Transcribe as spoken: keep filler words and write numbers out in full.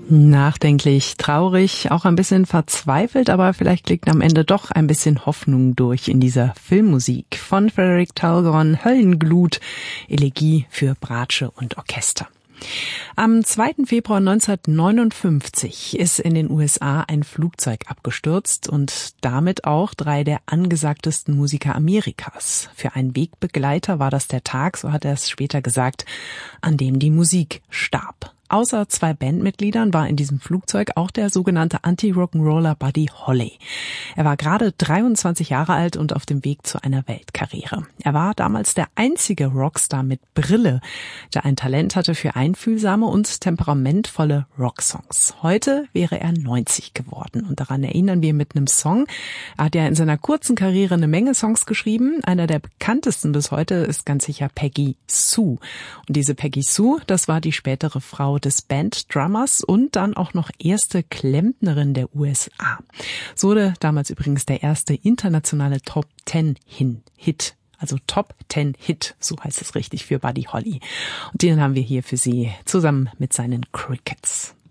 Nachdenklich, traurig, auch ein bisschen verzweifelt, aber vielleicht liegt am Ende doch ein bisschen Hoffnung durch in dieser Filmmusik von Frederick Talgorn, Höllenglut, Elegie für Bratsche und Orchester. Am zweiten Februar neunzehnhundertneunundfünfzig ist in den U S A ein Flugzeug abgestürzt und damit auch drei der angesagtesten Musiker Amerikas. Für einen Wegbegleiter war das der Tag, so hat er es später gesagt, an dem die Musik starb. Außer zwei Bandmitgliedern war in diesem Flugzeug auch der sogenannte Anti-Rock'n'Roller Buddy Holly. Er war gerade dreiundzwanzig Jahre alt und auf dem Weg zu einer Weltkarriere. Er war damals der einzige Rockstar mit Brille, der ein Talent hatte für einfühlsame und temperamentvolle Rocksongs. Heute wäre er neunzig geworden und daran erinnern wir mit einem Song. Er hat ja in seiner kurzen Karriere eine Menge Songs geschrieben. Einer der bekanntesten bis heute ist ganz sicher Peggy Sue. Und diese Peggy Sue, das war die spätere Frau des Banddrummers und dann auch noch erste Klempnerin der U S A. So wurde damals übrigens der erste internationale Top Ten Hit, also Top Ten Hit, so heißt es richtig für Buddy Holly. Und den haben wir hier für Sie zusammen mit seinen Crickets.